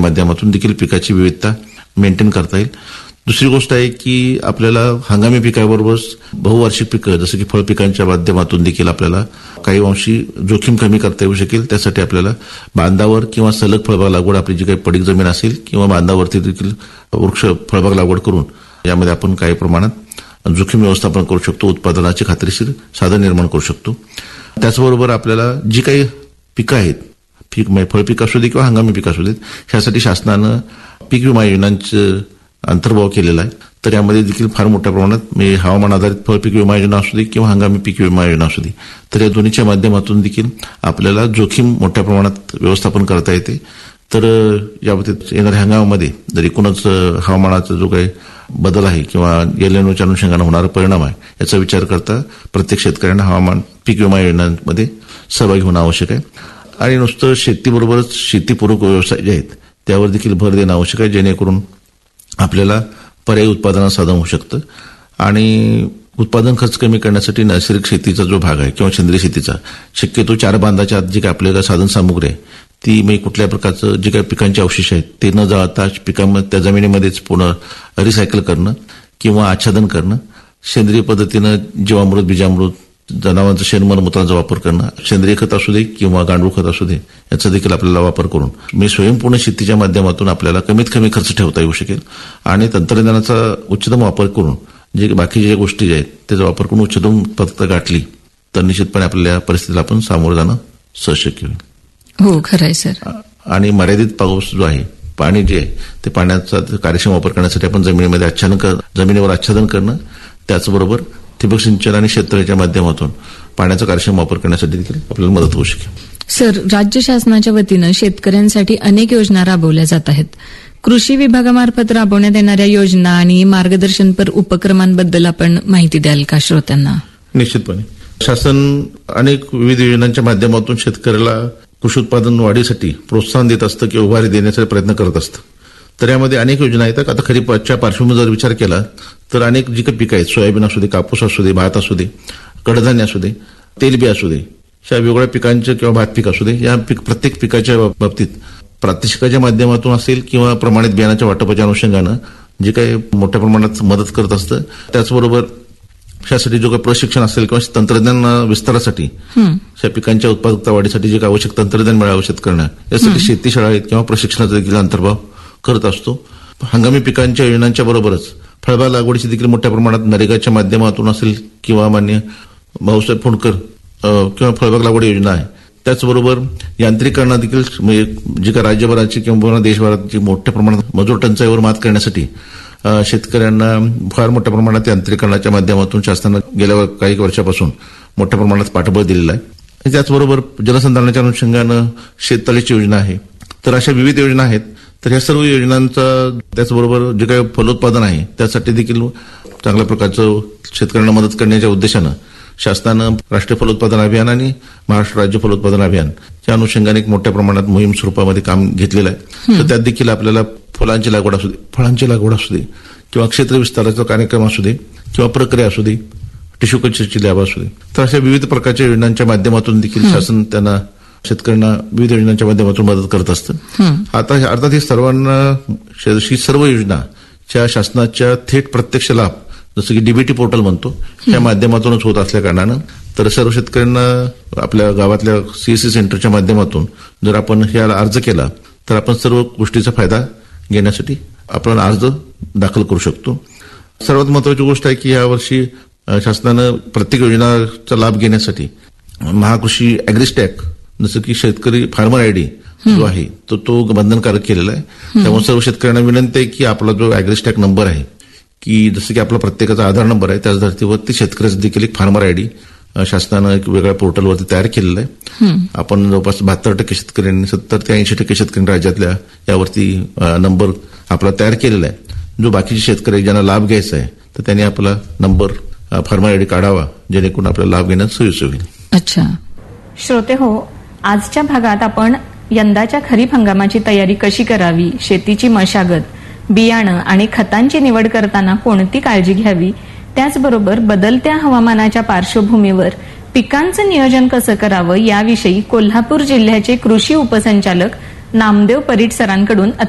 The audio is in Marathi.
माध्यमातून देखील पिकाची विविधता मेंटेन करता येईल. दुसरी गोष्ट आहे की आपल्याला हंगामी पिकाबरोबर बहुवार्षिक पिकं जसं की फळपिकांच्या माध्यमातून देखील आपल्याला काही अंशी जोखीम कमी करता येऊ शकेल. त्यासाठी आपल्याला बांधावर किंवा सलग फळबाग लागवड, आपली जी काही पडीक जमीन असेल किंवा बांधावरती देखील वृक्ष फळबाग लागवड करून यामध्ये आपण काही प्रमाणात जोखीम व्यवस्थापन करू शकतो, उत्पादनाची खात्रीशीर साधन निर्माण करू शकतो. त्याचबरोबर आपल्याला जी काही पिकं आहेत, फळपिक असू दे किंवा हंगामी पिकं असू देत, ह्यासाठी शासनानं पीक विमा योजनांचं अंतर्भाव केलेला आहे. तर यामध्ये देखील फार मोठ्या प्रमाणात हवामान आधारित फळपीक विमा योजना असू दे किंवा हंगामी पीक विमा योजना असू दे, तर या दोन्हीच्या माध्यमातून देखील आपल्याला जोखीम मोठ्या प्रमाणात व्यवस्थापन करता येते. तर याबाबतीत येणाऱ्या हंगामामध्ये जर एकूणच हवामानाचा जो काही बदल आहे किंवा एल निनोच्या अनुषंगाने होणारा परिणाम आहे याचा विचार करता प्रत्येक शेतकऱ्यांना हवामान पीक विमा योजनांमध्ये सहभागी होणं आवश्यक आहे. आणि नुसतं शेतीबरोबरच शेतीपूरक व्यवसाय जे आहेत त्यावर देखील भर देणं आवश्यक आहे, जेणेकरून आपल्याला पर्यायी उत्पादनाचं साधन होऊ शकतं. आणि उत्पादन खर्च कमी करण्यासाठी नैसर्गिक शेतीचा जो भाग आहे किंवा सेंद्रिय शेतीचा शक्यतो 4 बांधाच्या आत जी काही आपल्याला साधन सामुग्री आहे ती कुठल्या प्रकारचं जे काही पिकांचे अवशेष आहेत ते न जाळता पिकांमध्ये त्या जमिनीमध्येच पुन्हा रिसायकल करणं किंवा आच्छादन करणं, सेंद्रिय पद्धतीनं जीवामृत, बीजामृत, जनावरांचं शेणमलमूत्राचा वापर करणं, सेंद्रिय खत असू दे किंवा गांडूळ खत असू दे याचा देखील आपल्याला वापर करून स्वयंपूर्ण शेतीच्या माध्यमातून आपल्याला कमीत कमी खर्च ठेवता येऊ शकेल. आणि तंत्रज्ञानाचा उच्चतम वापर करून जे बाकीच्या ज्या गोष्टी ज्या आहेत त्याचा वापर करून उच्चतम उत्पादकता गाठली तर निश्चितपणे आपल्या परिस्थितीला आपण सामोरं जाणं सहशक्य होईल. हो, खरं आहे सर. आणि मर्यादित पाऊस जो आहे, पाणी जे आहे ते पाण्याचा कार्यक्षम वापर करण्यासाठी आपण जमिनीवर आच्छादन करणं, त्याचबरोबर ठिबक सिंचन आणि क्षेत्राच्या माध्यमातून पाण्याचा कार्यक्षम वापर करण्यासाठी देखील आपल्याला मदत होऊ शकेल. सर, राज्य शासनाच्या वतीनं शेतकऱ्यांसाठी अनेक योजना राबवल्या जात आहेत. कृषी विभागामार्फत राबवण्यात येणाऱ्या योजना आणि मार्गदर्शनपर उपक्रमांबद्दल आपण माहिती द्याल का श्रोत्यांना? निश्चितपणे शासन अनेक विविध योजनांच्या माध्यमातून शेतकऱ्याला कृषी उत्पादन वाढीसाठी प्रोत्साहन देत असतं किंवा उभारी देण्याचा प्रयत्न करत असतं. तर यामध्ये अनेक योजना आहेत. आता खरीपाच्या पार्श्वभूमीवर जर विचार केला तर अनेक जी काही पिकं आहेत, सोयाबीन असू दे, कापूस असू दे, भात असू दे, कडधान्य असू दे, तेलबी असू दे, अशा वेगवेगळ्या पिकांचे किंवा भात पीक असू दे, या प्रत्येक पिकाच्या बाबतीत प्रात्यक्षिकाच्या माध्यमातून असेल किंवा प्रमाणित बियाणाच्या वाटपाच्या अनुषंगानं जे काही मोठ्या प्रमाणात मदत करत असतं. त्याचबरोबर त्यासाठी जो काही प्रशिक्षण असेल किंवा तंत्रज्ञान विस्तारासाठी त्या पिकांच्या उत्पादकता वाढीसाठी जे काही आवश्यक तंत्रज्ञान मिळावं शेतकऱ्यांना यासाठी शेती शाळा आहेत किंवा प्रशिक्षणाचा देखील अंतर्भाव करत असतो. हंगामी पिकांच्या योजनांच्या बरोबरच फळबाग लागवडीची देखील मोठ्या प्रमाणात नरेगाच्या माध्यमातून असेल किंवा मान्य भाऊसाहेब फोंडकर किंवा फळबाग लागवड योजना आहे. त्याचबरोबर यांत्रिकरणा देखील जी काही राज्यभराची किंवा देशभराची मोठ्या प्रमाणात मजूर टंचाईवर मात करण्यासाठी शेतकऱ्यांना फार मोठ्या प्रमाणात यांत्रिकरणाच्या माध्यमातून शासनानं गेल्या काही वर्षापासून मोठ्या प्रमाणात पाठबळ दिलेलं आहे. त्याचबरोबर जलसंधारणाच्या अनुषंगानं शेततळीची योजना आहे. तर अशा विविध योजना आहेत. तर या सर्व योजनांचा त्याचबरोबर जे काही फलोत्पादन आहे त्यासाठी देखील चांगल्या प्रकारचं शेतकऱ्यांना मदत करण्याच्या उद्देशानं शासनानं राष्ट्रीय फलोत्पादन अभियान आणि महाराष्ट्र राज्य फलोत्पादन अभियानच्या अनुषंगाने एक मोठ्या प्रमाणात मोहीम स्वरूपामध्ये काम घेतलेलं आहे. तर त्यात देखील आपल्याला फुलांची लागवड असू दे, फळांची लागवड असू दे किंवा क्षेत्र विस्ताराचा कार्यक्रम असू दे किंवा प्रक्रिया असू दे, टिश्यू कल्चरची लॅब असू दे, तर अशा विविध प्रकारच्या योजनांच्या माध्यमातून देखील शासन त्यांना शेतकऱ्यांना विविध योजनांच्या माध्यमातून मदत करत असतं. आता अर्थात ही सर्व योजनाच्या शासनाच्या थेट प्रत्यक्ष लाभ जसं की डीबीटी पोर्टल म्हणतो त्या माध्यमातूनच होत असल्या कारणानं तर सर्व शेतकऱ्यांना आपल्या गावातल्या सीएससी सेंटरच्या माध्यमातून जर आपण ह्याला अर्ज केला तर आपण सर्व गोष्टीचा फायदा घेण्यासाठी आपण अर्ज दाखल करू शकतो. सर्वात महत्वाची गोष्ट आहे की यावर्षी शासनानं प्रत्येक योजनाचा लाभ घेण्यासाठी महाकृषी अॅग्रिस्टॅक जसं की शेतकरी फार्मर आयडी जो आहे तो बंधनकारक केलेला आहे. त्यामुळे सर्व शेतकऱ्यांना विनंती आहे की आपला जो अॅग्रिस्टॅक नंबर आहे की जसं की आपला प्रत्येकाचा आधार नंबर आहे त्याच धर्तीवरती शेतकऱ्याचं देखील एक फार्मर आयडी शासनानं एक वेगळ्या पोर्टलवरती तयार केलेलं आहे. आपण जवळपास 72% शेतकऱ्यांनी 70 ते 80% शेतकऱ्यांनी राज्यातल्या यावरती नंबर आपला तयार केलेला आहे. जो बाकीचे शेतकरी ज्यांना लाभ घ्यायचा आहे तर त्यांनी आपला नंबर फार्मर आयडी काढावा जेणेकरून आपल्याला लाभ घेण्यास सोयीचं होईल. अच्छा श्रोते हो, आजच्या भागात आपण यंदाच्या खरीप हंगामाची तयारी कशी करावी, शेतीची मशागत, बियाणं आणि खतांची निवड करताना कोणती काळजी घ्यावी, त्याचबरोबर बदलत्या हवामानाच्या पार्श्वभूमीवर पिकांचं नियोजन कसं करावं याविषयी कोल्हापूर जिल्ह्याचे कृषी उपसंचालक नामदेव परीट सरांकडून